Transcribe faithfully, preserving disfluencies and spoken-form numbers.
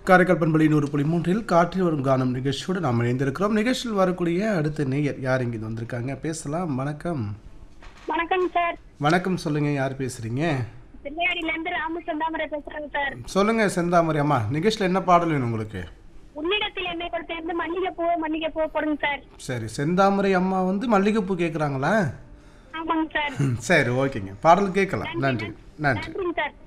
காரைக்கால் பண்பலை நூறு புள்ளி மூன்றில் காற்றில் வரும் கானம் நிகழ்ச்சியோடு நாம் இணைந்திருக்கிறோம். நிகழ்ச்சியில் வரக்கூடிய அடுத்த நேயர் யார் இங்கே வந்திருக்காங்க பேசலாம். வணக்கம். வணக்கம் சார். வணக்கம், சொல்லுங்க, யார் பேசுறீங்க? பிள்ளையாடில இருந்து ராமு செந்தாமரை பேசுறேன் சார். சொல்லுங்க செந்தாமரை அம்மா, நிகழ்ச்சியில் என்ன பாடல் வேணும் உங்களுக்கு? உன்னிடத்தில் என்னை கொடுத்து இருந்து மல்லிகை பூ மல்லிகை பூ போடுங்க சார். சரி, செந்தாமரை அம்மா வந்து மல்லிகைப்பூ கேட்குறாங்களா? ஆமாங்க சார். சரி, ஓகேங்க, பாடல் கேட்கலாம். நன்றி நன்றி நன்றிங்க சார்.